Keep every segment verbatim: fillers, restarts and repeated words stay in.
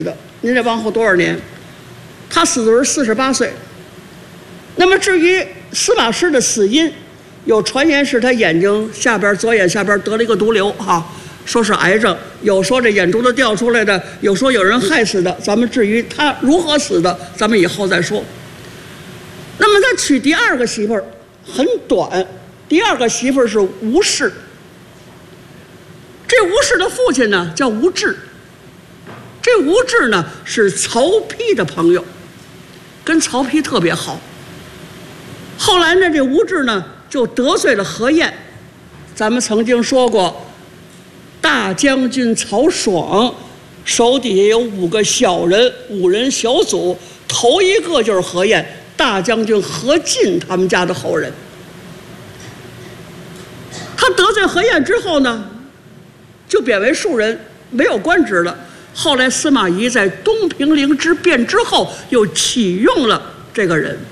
的，您得往后多少年？他死的时候四十八岁。那么至于司马师的死因，有传言是他眼睛下边左眼下边得了一个毒瘤哈、啊，说是癌症，有说这眼珠子掉出来的，有说有人害死的。咱们至于他如何死的，咱们以后再说。那么他娶第二个媳妇儿很短，第二个媳妇儿是吴氏。这吴氏的父亲呢叫吴质，这吴质呢是曹丕的朋友，跟曹丕特别好。后来呢，这吴质呢就得罪了何晏。咱们曾经说过，大将军曹爽手底下有五个小人，五人小组，头一个就是何晏，大将军何进他们家的后人。他得罪何晏之后呢，就贬为庶人，没有官职了。后来司马懿在东平陵之变之后，又启用了这个人，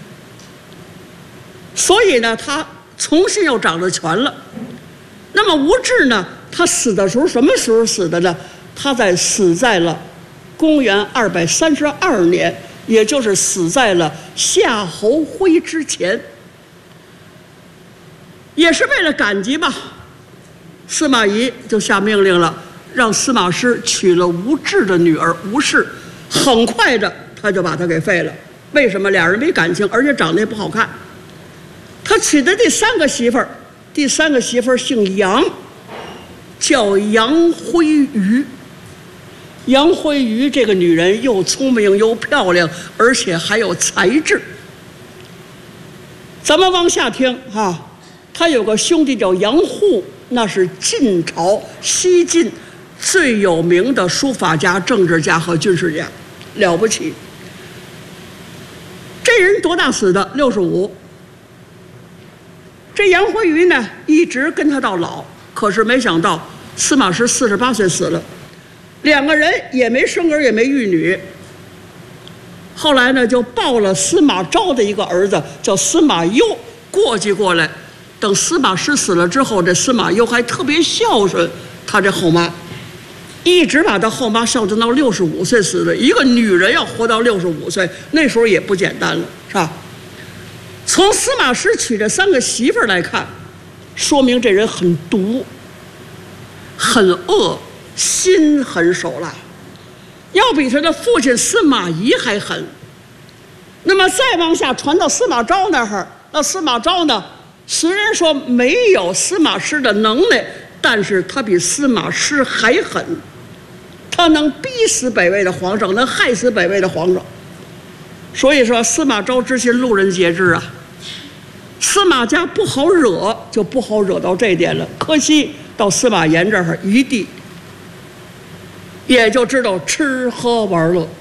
所以呢，他重新又掌了权了。那么吴质呢，他死的时候什么时候死的呢？他在死在了公元二百三十二年，也就是死在了夏侯徽之前。也是为了赶集吧，司马懿就下命令了，让司马师娶了吴质的女儿吴氏，很快的他就把她给废了。为什么？俩人没感情，而且长得也不好看。他娶的第三个媳妇儿，第三个媳妇儿姓杨，叫杨辉瑜。杨辉瑜这个女人又聪明又漂亮，而且还有才智。咱们往下听哈、啊，他有个兄弟叫杨户，那是晋朝西晋最有名的书法家、政治家和军事家，了不起。这人多大死的？六十五。这杨辉瑜呢，一直跟他到老，可是没想到司马师四十八岁死了，两个人也没生儿也没育女。后来呢，就抱了司马昭的一个儿子，叫司马攸，过继过来。等司马师死了之后，这司马攸还特别孝顺他这后妈，一直把他后妈孝顺到六十五岁死的。一个女人要活到六十五岁，那时候也不简单了，是吧？从司马师娶这三个媳妇儿来看，说明这人很毒、很恶，心狠手辣，要比他的父亲司马懿还狠。那么再往下传到司马昭那儿，那司马昭呢，虽然说没有司马师的能耐，但是他比司马师还狠，他能逼死北魏的皇上，能害死北魏的皇上。所以说司马昭之心路人皆知啊，司马家不好惹，就不好惹到这点了。可惜到司马炎这儿一地，也就知道吃喝玩乐。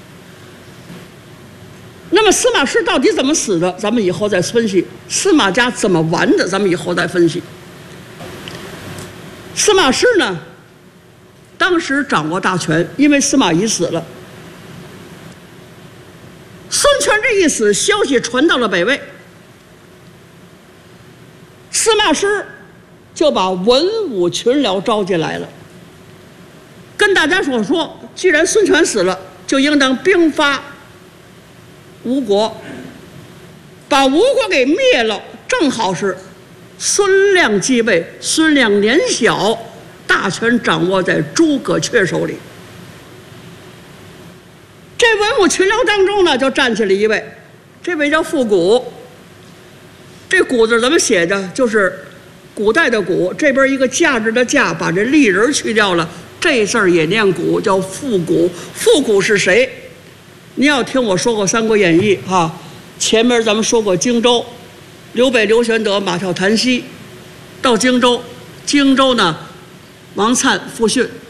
那么司马师到底怎么死的，咱们以后再分析。司马家怎么完的，咱们以后再分析。司马师呢，当时掌握大权，因为司马懿死了，孙权这一死，消息传到了北魏，司马师就把文武群僚召进来了，跟大家说说，既然孙权死了，就应当兵发吴国，把吴国给灭了。正好是孙亮继位，孙亮年小，大权掌握在诸葛恪手里。这文武群僚当中呢，就站起了一位，这位叫傅古。这古字怎么写的？就是古代的古，这边一个价值的价，把这立人去掉了，这字儿也念古，叫傅古。傅古是谁？您要听我说过《三国演义》哈，前面咱们说过荆州，刘备、刘玄德马跳檀溪，到荆州，荆州呢，王粲复训，